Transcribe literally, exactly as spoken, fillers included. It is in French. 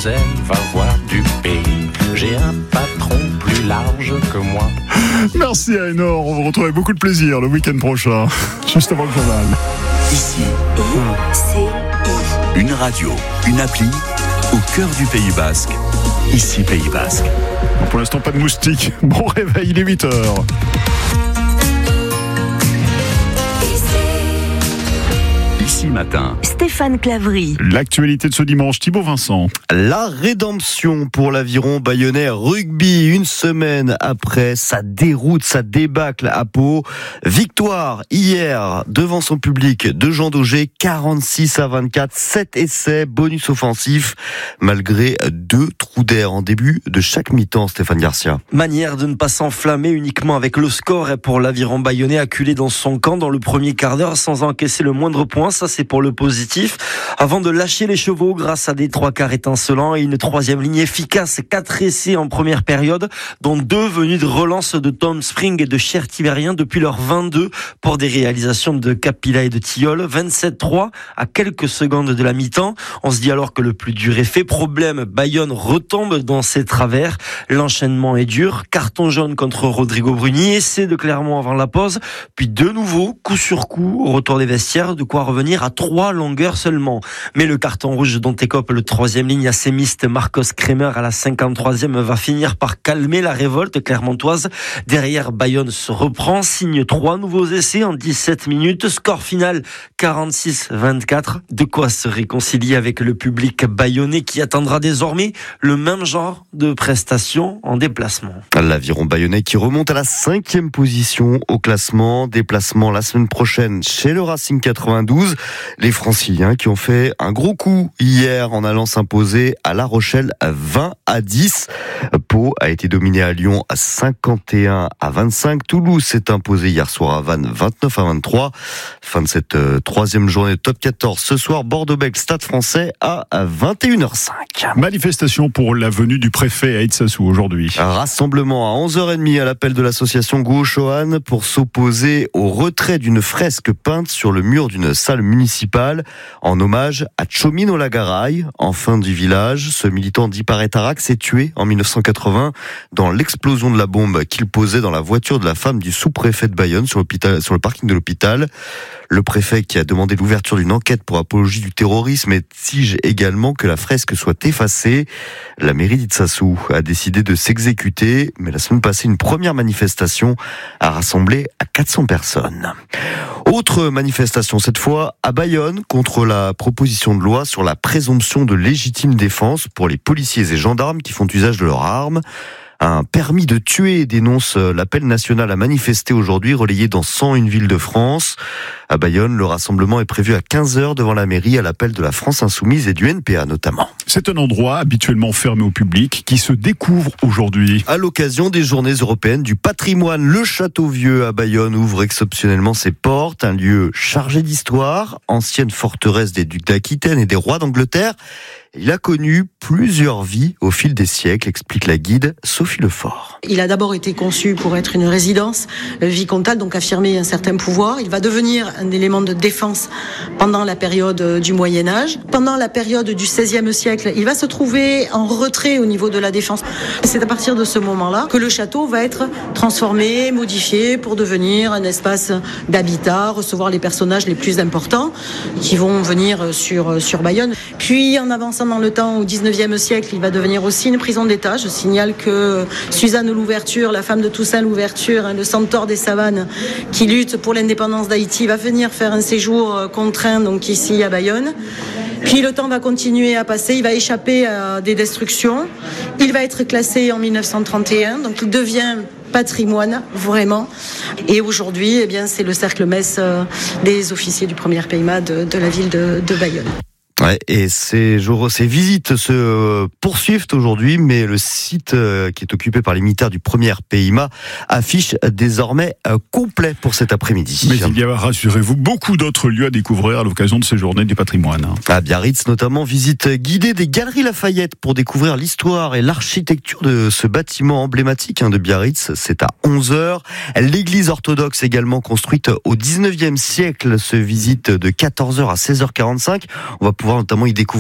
elle va voir du pays. J'ai un patron plus large que moi. Merci à Enor, on vous retrouve avec beaucoup de plaisir le week-end prochain, juste avant le journal. Ici, C I. Une radio, une appli, au cœur du Pays Basque. Ici, Pays Basque. Pour l'instant, pas de moustiques. Bon réveil, il est huit heures. Ici matin. Stéphane Claverie. L'actualité de ce dimanche, Thibaut Vincent. La rédemption pour l'aviron bayonnais rugby, une semaine après sa déroute, sa débâcle à Pau. Victoire hier devant son public de Jean Daugé, quarante-six à vingt-quatre, sept essais, bonus offensif, malgré deux trous d'air en début de chaque mi-temps, Stéphane Garcia. Manière de ne pas s'enflammer uniquement avec le score et pour l'aviron bayonnais acculé dans son camp dans le premier quart d'heure sans encaisser le moindre point. Ça, c'est pour le positif. Avant de lâcher les chevaux grâce à des trois quarts étincelants et une troisième ligne efficace. Quatre essais en première période, dont deux venus de relance de Tom Spring et de Cher Tibérien depuis leur vingt-deux pour des réalisations de Capilla et de Tilleul. vingt-sept trois à quelques secondes de la mi-temps. On se dit alors que le plus dur est fait. Problème, Bayonne retombe dans ses travers. L'enchaînement est dur. Carton jaune contre Rodrigo Bruni. Essai de Clermont avant la pause. Puis de nouveau, coup sur coup, au retour des vestiaires, de quoi revenir à trois longueurs seulement. Mais le carton rouge dont écope le troisième ligne assémiste Marcos Kremer à la cinquante-troisième va finir par calmer la révolte clermontoise. Derrière, Bayonne se reprend, signe trois nouveaux essais en dix-sept minutes. Score final quarante-six vingt-quatre. De quoi se réconcilier avec le public bayonnais qui attendra désormais le même genre de prestations en déplacement. L'aviron bayonnais qui remonte à la cinquième position au classement. Déplacement la semaine prochaine chez le Racing quatre-vingt-douze. Les Franciliens qui ont fait un gros coup hier en allant s'imposer à La Rochelle vingt à dix. Pau a été dominé à Lyon à cinquante et un à vingt-cinq. Toulouse s'est imposé hier soir à Vannes vingt-neuf à vingt-trois. Fin de cette euh, troisième journée de top quatorze. Ce soir, Bordeaux-Bègles, Stade Français à vingt et une heures cinq. Manifestation pour la venue du préfet à Itsasou aujourd'hui. Un rassemblement à onze heures trente à l'appel de l'association Gouochoan pour s'opposer au retrait d'une fresque peinte sur le mur d'une salle municipale en hommage à Tchomino Lagaray, enfant du village. Ce militant d'Iparetarac s'est tué en dix-neuf cent quatre-vingts dans l'explosion de la bombe qu'il posait dans la voiture de la femme du sous-préfet de Bayonne sur, sur le parking de l'hôpital. Le préfet qui a demandé l'ouverture d'une enquête pour apologie du terrorisme exige également que la fresque soit effacée. La mairie d'Itsasou a décidé de s'exécuter, mais la semaine passée, une première manifestation a rassemblé à quatre cents personnes. Autre manifestation, cette fois à Bayonne, contre la proposition de loi sur la présomption de légitime défense pour les policiers et gendarmes qui font usage de leurs armes. Un permis de tuer dénonce l'appel national à manifester aujourd'hui, relayé dans cent une villes de France. À Bayonne, le rassemblement est prévu à quinze heures devant la mairie à l'appel de la France Insoumise et du N P A notamment. C'est un endroit habituellement fermé au public qui se découvre aujourd'hui. À l'occasion des Journées européennes du patrimoine, le Château Vieux à Bayonne ouvre exceptionnellement ses portes. Un lieu chargé d'histoire, ancienne forteresse des ducs d'Aquitaine et des rois d'Angleterre. Il a connu plusieurs vies au fil des siècles, explique la guide Sophie Lefort. Il a d'abord été conçu pour être une résidence vicomtale, donc affirmer un certain pouvoir. Il va devenir un élément de défense pendant la période du Moyen-Âge. Pendant la période du seizième siècle, il va se trouver en retrait au niveau de la défense. C'est à partir de ce moment-là que le château va être transformé, modifié pour devenir un espace d'habitat, recevoir les personnages les plus importants qui vont venir sur, sur Bayonne. Puis en avançant dans le temps, au dix-neuvième siècle, il va devenir aussi une prison d'État. Je signale que Suzanne Louverture, la femme de Toussaint Louverture, hein, le centaure des savanes, qui lutte pour l'indépendance d'Haïti, va venir faire un séjour contraint donc ici à Bayonne. Puis le temps va continuer à passer, il va échapper à des destructions. Il va être classé en mille neuf cent trente et un, donc il devient patrimoine, vraiment. Et aujourd'hui, eh bien, c'est le cercle-messe des officiers du premier P M A de, de la ville de, de Bayonne. Ouais, et ces jours, ces visites se poursuivent aujourd'hui, mais le site qui est occupé par les militaires du premier P M A affiche désormais complet pour cet après-midi. Mais il y a, rassurez-vous, beaucoup d'autres lieux à découvrir à l'occasion de ces journées du patrimoine. À Biarritz, notamment, visite guidée des Galeries Lafayette pour découvrir l'histoire et l'architecture de ce bâtiment emblématique de Biarritz. C'est à onze heures. L'église orthodoxe, également construite au dix-neuvième siècle, se visite de quatorze heures à seize heures quarante-cinq. On va pouvoir notamment y découvrir